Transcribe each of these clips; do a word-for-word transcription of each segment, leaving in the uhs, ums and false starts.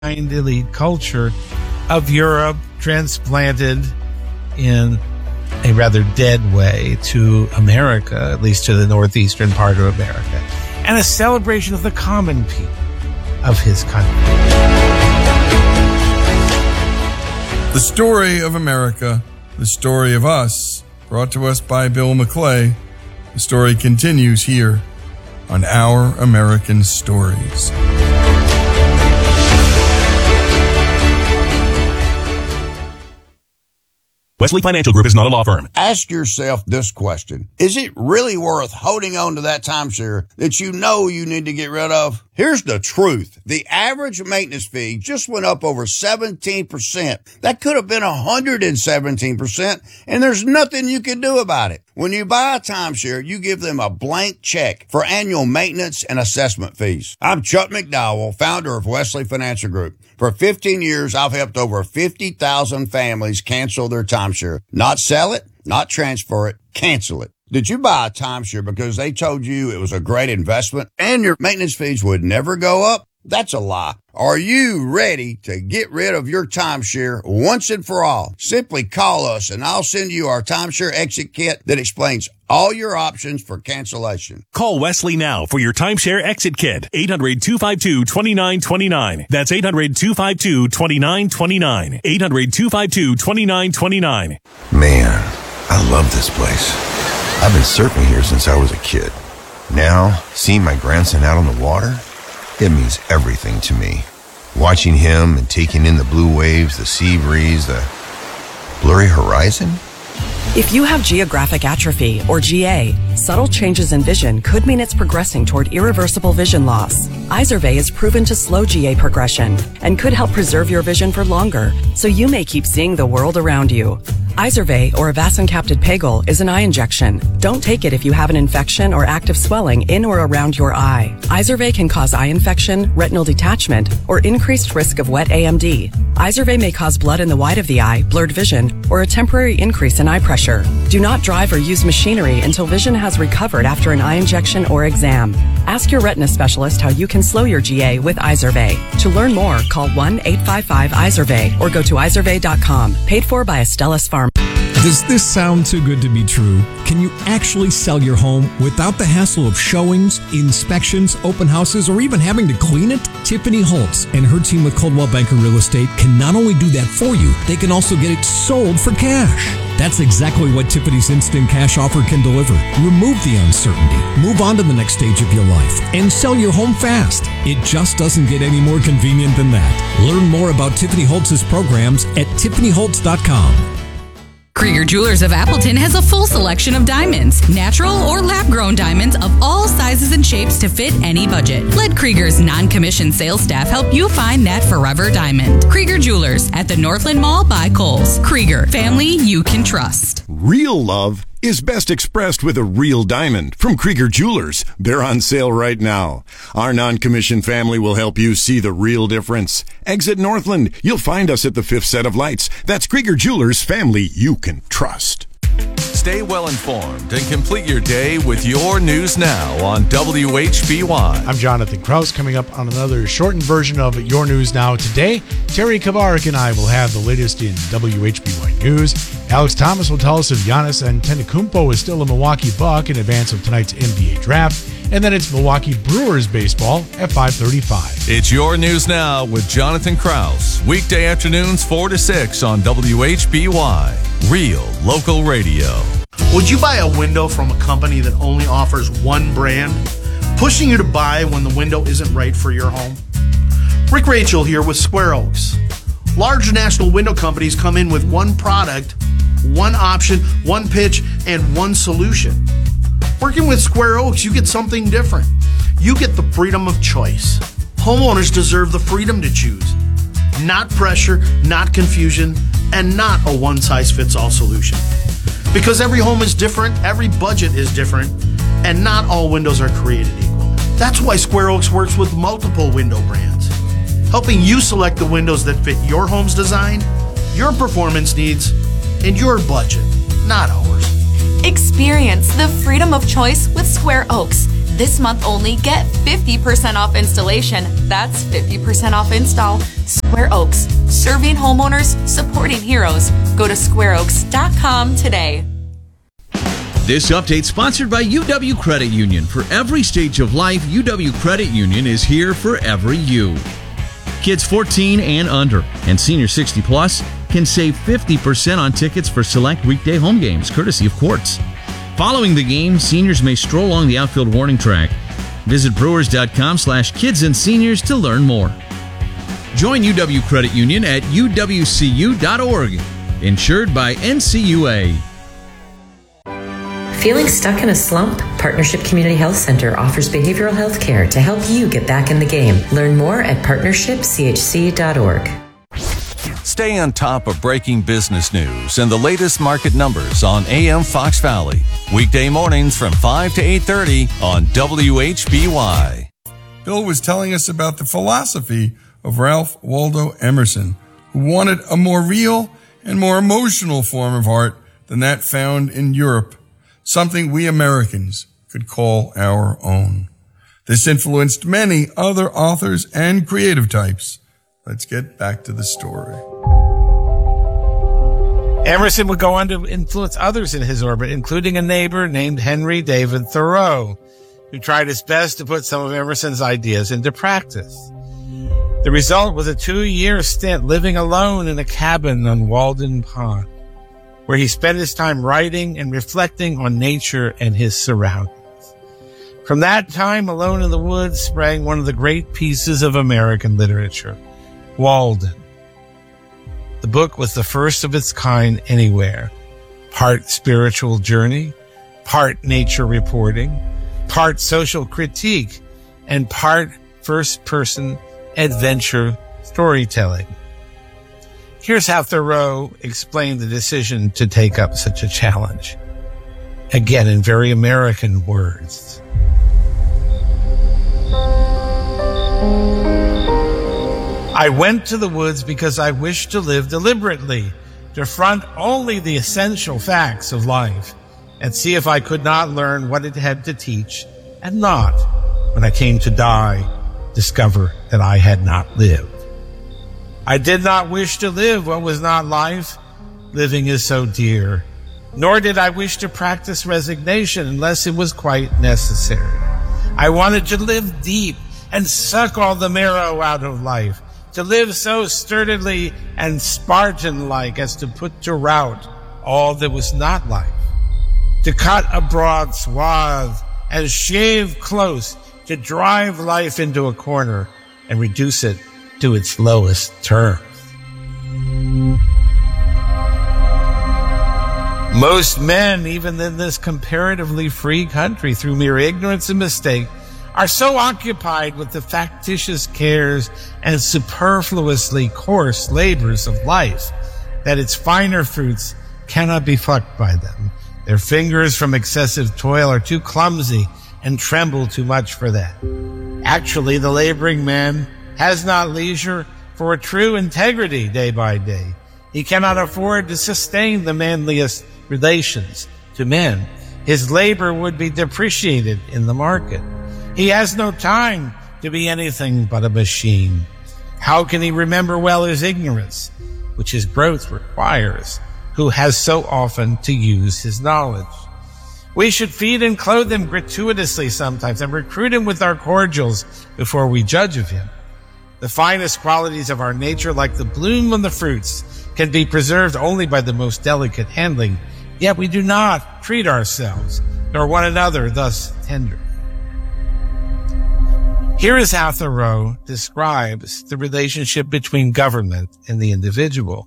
elite culture of Europe transplanted in a rather dead way to America, at least to the northeastern part of America, and a celebration of the common people of his country. The story of America, the story of us, brought to us by Bill McClay. The story continues here on Our American Stories. Wesley Financial Group is not a law firm. Ask yourself this question. Is it really worth holding on to that timeshare that you know you need to get rid of? Here's the truth. The average maintenance fee just went up over seventeen percent. That could have been one hundred seventeen percent, and there's nothing you can do about it. When you buy a timeshare, you give them a blank check for annual maintenance and assessment fees. I'm Chuck McDowell, founder of Wesley Financial Group. For fifteen years, I've helped over fifty thousand families cancel their timeshare. Not sell it, not transfer it, cancel it. Did you buy a timeshare because they told you it was a great investment and your maintenance fees would never go up? That's a lie. Are you ready to get rid of your timeshare once and for all? Simply call us and I'll send you our timeshare exit kit that explains all your options for cancellation. Call Wesley now for your timeshare exit kit. eight hundred, two five two, two nine two nine. That's eight hundred, two five two, two nine two nine. eight hundred, two five two, two nine two nine. Man, I love this place. I've been surfing here since I was a kid. Now, seeing my grandson out on the water, it means everything to me. Watching him and taking in the blue waves, the sea breeze, the blurry horizon. If you have geographic atrophy, or G A, subtle changes in vision could mean it's progressing toward irreversible vision loss. Izervay is proven to slow G A progression and could help preserve your vision for longer, so you may keep seeing the world around you. Izervay, or avacincaptad pegol, is an eye injection. Don't take it if you have an infection or active swelling in or around your eye. Izervay can cause eye infection, retinal detachment, or increased risk of wet A M D. Izervay may cause blood in the white of the eye, blurred vision, or a temporary increase in eye pressure. Do not drive or use machinery until vision has recovered after an eye injection or exam. Ask your retina specialist how you can slow your G A with Izervay. To learn more, call one eight five five Izervay or go to izervay dot com. Paid for by Astellas Pharma. Does this sound too good to be true? Can you actually sell your home without the hassle of showings, inspections, open houses, or even having to clean it? Tiffany Holtz and her team with Coldwell Banker Real Estate can not only do that for you, they can also get it sold for cash. That's exactly what Tiffany's Instant Cash Offer can deliver. Remove the uncertainty, move on to the next stage of your life, and sell your home fast. It just doesn't get any more convenient than that. Learn more about Tiffany Holtz's programs at tiffany holtz dot com. Krieger Jewelers of Appleton has a full selection of diamonds, natural or lab-grown diamonds of all sizes and shapes to fit any budget. Let Krieger's non-commissioned sales staff help you find that forever diamond. Krieger Jewelers at the Northland Mall by Kohl's. Krieger, family you can trust. Real love is best expressed with a real diamond from Krieger Jewelers. They're on sale right now. Our non-commissioned family will help you see the real difference. Exit Northland. You'll find us at the fifth set of lights. That's Krieger Jewelers, family you can trust. Stay well informed and complete your day with your news now on W H B Y. I'm Jonathan Kraus. Coming up on another shortened version of Your News Now today, Terry Kavarik and I will have the latest in W H B Y News. Alex Thomas will tell us if Giannis Antetokounmpo is still a Milwaukee Buck in advance of tonight's N B A draft. And then it's Milwaukee Brewers baseball at five thirty-five. It's Your News Now with Jonathan Kraus. Weekday afternoons four to six on W H B Y. Real local radio. Would you buy a window from a company that only offers one brand, pushing you to buy when the window isn't right for your home? Rick Rachel here with Square Oaks. Large national window companies come in with one product, one option, one pitch, and one solution. Working with Square Oaks, you get something different. You get the freedom of choice. Homeowners deserve the freedom to choose. Not pressure, not confusion, and not a one-size-fits-all solution. Because every home is different, every budget is different, and not all windows are created equal. That's why Square Oaks works with multiple window brands, helping you select the windows that fit your home's design, your performance needs, and your budget, not ours. Experience the freedom of choice with Square Oaks. This month only, get fifty percent off installation. That's fifty percent off install. Square Oaks, serving homeowners, supporting heroes. Go to square oaks dot com today. This update sponsored by U W Credit Union. For every stage of life, U W Credit Union is here for every you. Kids fourteen and under and senior sixty plus can save fifty percent on tickets for select weekday home games, courtesy of Quartz. Following the game, seniors may stroll along the outfield warning track. Visit brewers.com slash kids and seniors to learn more. Join U W Credit Union at U W C U dot org. Insured by N C U A. Feeling stuck in a slump? Partnership Community Health Center offers behavioral health care to help you get back in the game. Learn more at partnership c h c dot org. Stay on top of breaking business news and the latest market numbers on A M Fox Valley. Weekday mornings from five to eight thirty on W H B Y. Bill was telling us about the philosophy of Ralph Waldo Emerson, who wanted a more real and more emotional form of art than that found in Europe. Something we Americans could call our own. This influenced many other authors and creative types. Let's get back to the story. Emerson would go on to influence others in his orbit, including a neighbor named Henry David Thoreau, who tried his best to put some of Emerson's ideas into practice. The result was a two-year stint living alone in a cabin on Walden Pond, where he spent his time writing and reflecting on nature and his surroundings. From that time, alone in the woods, sprang one of the great pieces of American literature, Walden. The book was the first of its kind anywhere, part spiritual journey, part nature reporting, part social critique, and part first-person adventure storytelling. Here's how Thoreau explained the decision to take up such a challenge. Again, in very American words. I went to the woods because I wished to live deliberately, to front only the essential facts of life, and see if I could not learn what it had to teach, and not, when I came to die, discover that I had not lived. I did not wish to live what was not life. Living is so dear. Nor did I wish to practice resignation unless it was quite necessary. I wanted to live deep and suck all the marrow out of life, to live so sturdily and Spartan-like as to put to rout all that was not life, to cut a broad swath and shave close, to drive life into a corner and reduce it to its lowest terms. Most men, even in this comparatively free country, through mere ignorance and mistake, are so occupied with the factitious cares and superfluously coarse labors of life that its finer fruits cannot be plucked by them. Their fingers from excessive toil are too clumsy and tremble too much for that. Actually, the laboring man has not leisure for a true integrity day by day. He cannot afford to sustain the manliest relations to men. His labor would be depreciated in the market. He has no time to be anything but a machine. How can he remember well his ignorance, which his growth requires, who has so often to use his knowledge? We should feed and clothe him gratuitously sometimes and recruit him with our cordials before we judge of him. The finest qualities of our nature, like the bloom of the fruits, can be preserved only by the most delicate handling, yet we do not treat ourselves nor one another thus tender. Here is how Thoreau describes the relationship between government and the individual.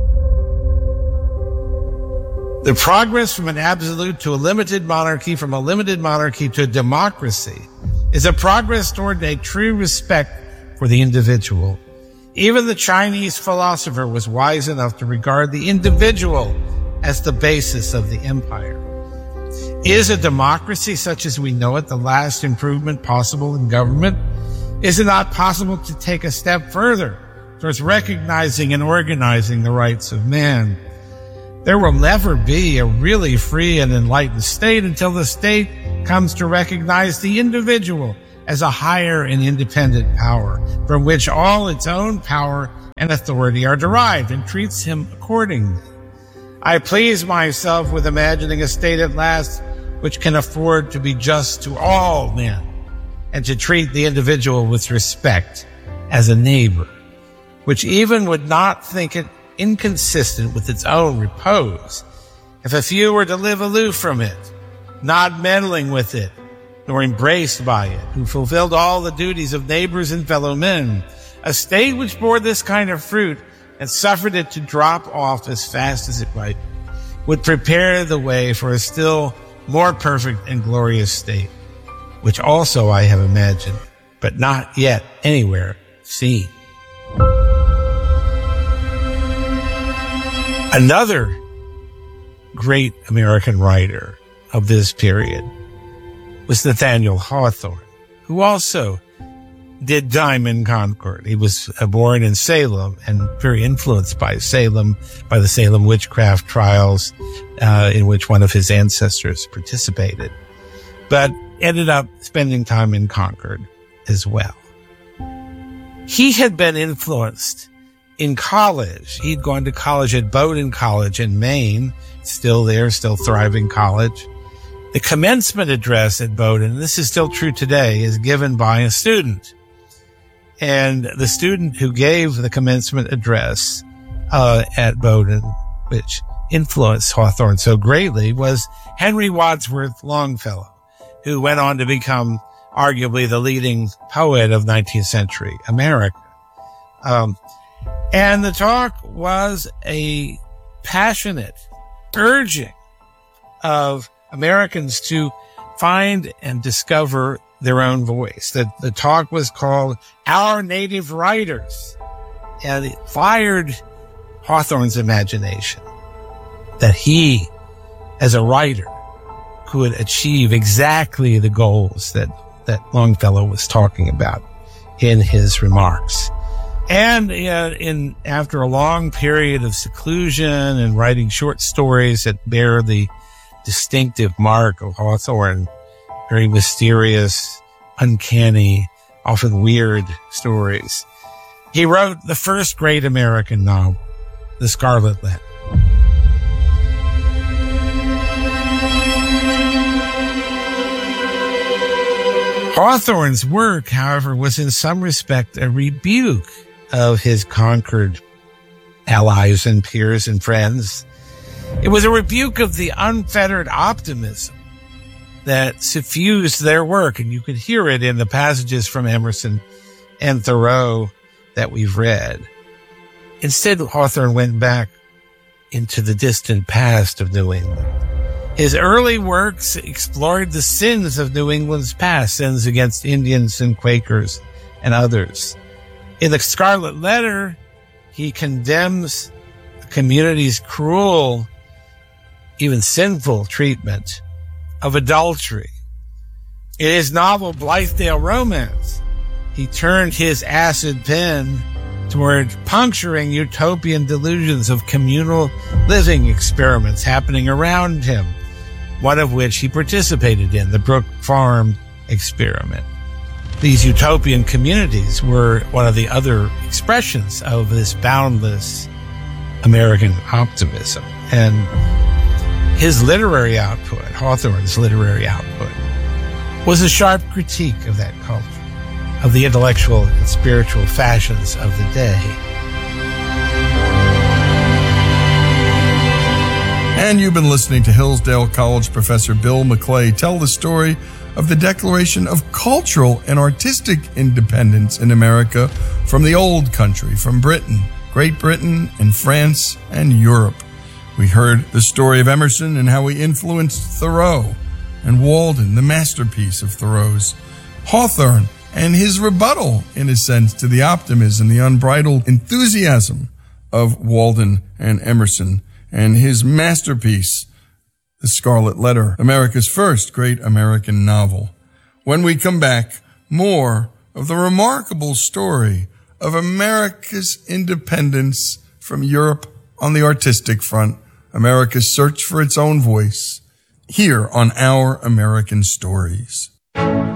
The progress from an absolute to a limited monarchy, from a limited monarchy to a democracy, is a progress toward a true respect for the individual. Even the Chinese philosopher was wise enough to regard the individual as the basis of the empire. Is a democracy such as we know it the last improvement possible in government? Is it not possible to take a step further towards recognizing and organizing the rights of man? There will never be a really free and enlightened state until the state comes to recognize the individual as a higher and independent power from which all its own power and authority are derived, and treats him accordingly. I please myself with imagining a state at last which can afford to be just to all men and to treat the individual with respect as a neighbor, which even would not think it inconsistent with its own repose if a few were to live aloof from it, not meddling with it, nor embraced by it, who fulfilled all the duties of neighbors and fellow men. A state which bore this kind of fruit and suffered it to drop off as fast as it might, would prepare the way for a still more perfect and glorious state, which also I have imagined, but not yet anywhere seen. Another great American writer of this period was Nathaniel Hawthorne, who also did time in Concord. He was born in Salem and very influenced by Salem, by the Salem witchcraft trials, uh, in which one of his ancestors participated, but ended up spending time in Concord as well. He had been influenced in college. He'd gone to college at Bowdoin College in Maine, still there, still thriving college. The commencement address at Bowdoin, this is still true today, is given by a student. And the student who gave the commencement address uh, at Bowdoin, which influenced Hawthorne so greatly, was Henry Wadsworth Longfellow, who went on to become arguably the leading poet of nineteenth century America. Um, and the talk was a passionate urging of Americans to find and discover their own voice. The, the talk was called Our Native Writers, and it fired Hawthorne's imagination that he, as a writer, could achieve exactly the goals that, that Longfellow was talking about in his remarks. And uh, in after a long period of seclusion and writing short stories that bear the distinctive mark of Hawthorne, very mysterious, uncanny, often weird stories, he wrote the first great American novel, The Scarlet Letter. Hawthorne's work, however, was in some respect a rebuke of his Concord allies and peers and friends. It was a rebuke of the unfettered optimism that suffused their work, and you could hear it in the passages from Emerson and Thoreau that we've read. Instead, Hawthorne went back into the distant past of New England. His early works explored the sins of New England's past, sins against Indians and Quakers and others. In The Scarlet Letter, he condemns the community's cruel, even sinful treatment of adultery. In his novel Blithedale Romance, he turned his acid pen toward puncturing utopian delusions of communal living experiments happening around him, one of which he participated in, the Brook Farm experiment. These utopian communities were one of the other expressions of this boundless American optimism. And his literary output, Hawthorne's literary output, was a sharp critique of that culture, of the intellectual and spiritual fashions of the day. And you've been listening to Hillsdale College professor Bill McClay tell the story of the declaration of cultural and artistic independence in America from the old country, from Britain, Great Britain, and France, and Europe. We heard the story of Emerson and how he influenced Thoreau, and Walden, the masterpiece of Thoreau's, Hawthorne, and his rebuttal, in a sense, to the optimism, the unbridled enthusiasm of Walden and Emerson, and his masterpiece, The Scarlet Letter, America's first great American novel. When we come back, more of the remarkable story of America's independence from Europe on the artistic front, America's search for its own voice, here on Our American Stories.